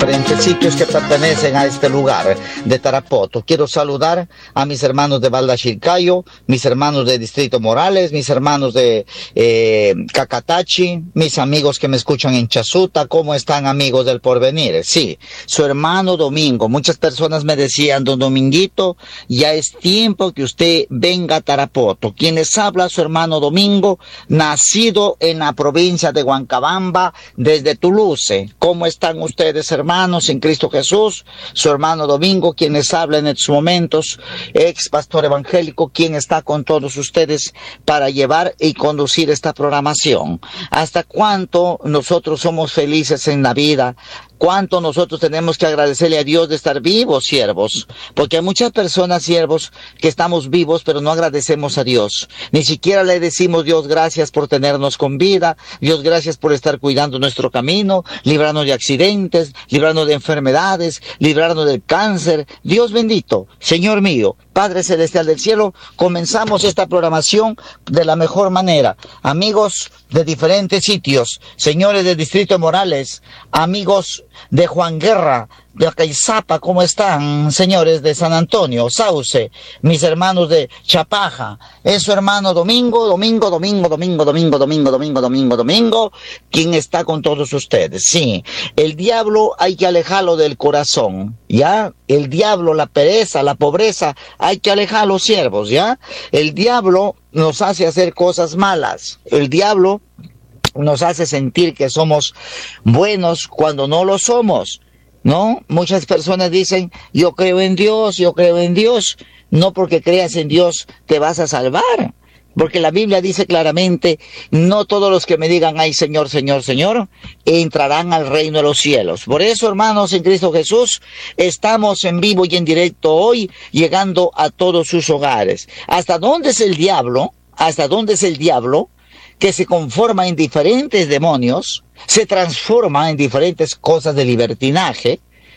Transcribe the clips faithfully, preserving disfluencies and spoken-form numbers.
diferentes sitios que pertenecen a este lugar de Tarapoto. Quiero saludar a mis hermanos de Valdachilcayo, mis hermanos de Distrito Morales, mis hermanos de eh, Cacatachi, mis amigos que me escuchan en Chasuta. ¿Cómo están, amigos del Porvenir? Sí, su hermano Domingo. Muchas personas me decían: don Dominguito, ya es tiempo que usted venga a Tarapoto. Quien les habla, su hermano Domingo, nacido en la provincia de Huancabamba, desde Toulouse. ¿Cómo están ustedes, hermanos, en Cristo Jesús? Su hermano Domingo, quien les habla en estos momentos, ex pastor evangélico, quien está con todos ustedes para llevar y conducir esta programación. ¿Hasta cuánto nosotros somos felices en la vida? ¿Cuánto nosotros tenemos que agradecerle a Dios de estar vivos, siervos? Porque hay muchas personas, siervos, que estamos vivos, pero no agradecemos a Dios. Ni siquiera le decimos: Dios, gracias por tenernos con vida. Dios, gracias por estar cuidando nuestro camino, librarnos de accidentes, librarnos de enfermedades, librarnos del cáncer. Dios bendito, Señor mío, Padre Celestial del Cielo, comenzamos esta programación de la mejor manera. Amigos de diferentes sitios, señores del Distrito Morales, amigos de Juan Guerra, de Acaizapa, ¿cómo están? Señores de San Antonio, Sauce, mis hermanos de Chapaja, es su hermano Domingo, Domingo, Domingo, Domingo, Domingo, Domingo, Domingo, Domingo, Domingo, quien está con todos ustedes. Sí, el diablo hay que alejarlo del corazón, ¿ya? El diablo, la pereza, la pobreza, hay que alejarlo, siervos, ¿ya? El diablo nos hace hacer cosas malas, el diablo nos hace sentir que somos buenos cuando no lo somos, ¿no? Muchas personas dicen: yo creo en Dios, yo creo en Dios. No porque creas en Dios te vas a salvar, porque la Biblia dice claramente: no todos los que me digan ay Señor, Señor, Señor, entrarán al reino de los cielos. Por eso, hermanos en Cristo Jesús, estamos en vivo y en directo hoy, llegando a todos sus hogares. ¿Hasta dónde es el diablo? ¿Hasta dónde es el diablo? Que se conforma en diferentes demonios, se transforma en diferentes cosas de libertinaje,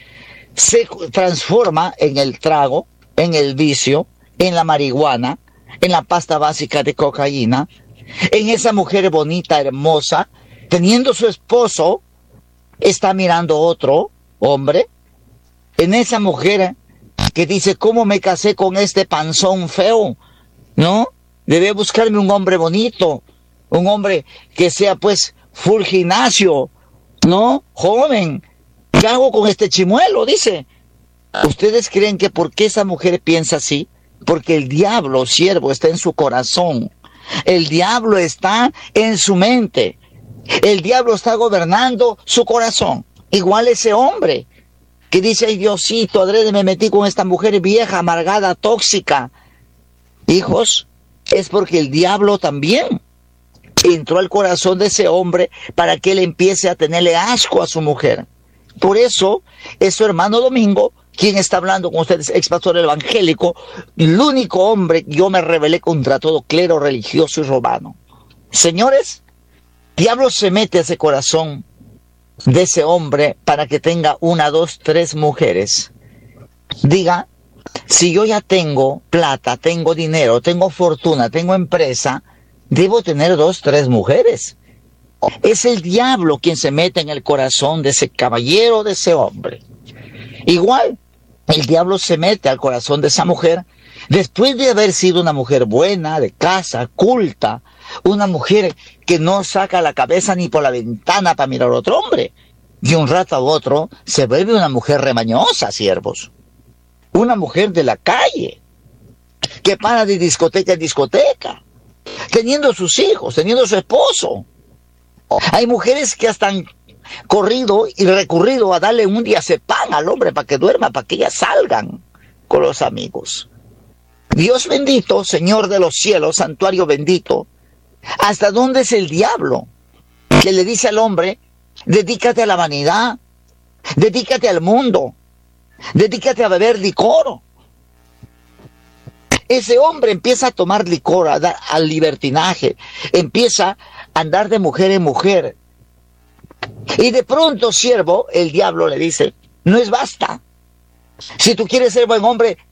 se transforma en el trago, en el vicio, en la marihuana, en la pasta básica de cocaína, en esa mujer bonita, hermosa, teniendo su esposo, está mirando otro hombre, en esa mujer que dice: ¿cómo me casé con este panzón feo? ¿No? Debe buscarme un hombre bonito, un hombre que sea pues full gimnasio, ¿no? Joven. ¿Qué hago con este chimuelo? Dice. ¿Ustedes creen que por qué esa mujer piensa así? Porque el diablo, siervo, está en su corazón. El diablo está en su mente. El diablo está gobernando su corazón. Igual ese hombre que dice: ay Diosito, adrede me metí con esta mujer vieja, amargada, tóxica. Hijos, es porque el diablo también entró al corazón de ese hombre para que él empiece a tenerle asco a su mujer. Por eso es su hermano Domingo quien está hablando con ustedes, ex pastor evangélico, el único hombre que yo me rebelé contra todo clero religioso y romano. Señores, diablo se mete a ese corazón de ese hombre para que tenga una, dos, tres mujeres. Diga: si yo ya tengo plata, tengo dinero, tengo fortuna, tengo empresa, debo tener dos, tres mujeres. Es el diablo quien se mete en el corazón de ese caballero, de ese hombre. Igual, el diablo se mete al corazón de esa mujer después de haber sido una mujer buena, de casa, culta, una mujer que no saca la cabeza ni por la ventana para mirar a otro hombre. De un rato a otro se vuelve una mujer remañosa, siervos. Una mujer de la calle, que para de discoteca en discoteca, teniendo sus hijos, teniendo su esposo. Hay mujeres que hasta han corrido y recurrido a darle un diazepam al hombre para que duerma, para que ellas salgan con los amigos. Dios bendito, Señor de los cielos, santuario bendito. ¿Hasta dónde es el diablo que le dice al hombre: dedícate a la vanidad, dedícate al mundo, dedícate a beber licor? Ese hombre empieza a tomar licor, a dar al libertinaje, empieza a andar de mujer en mujer. Y de pronto, siervo, el diablo le dice: no es basta. Si tú quieres ser buen hombre,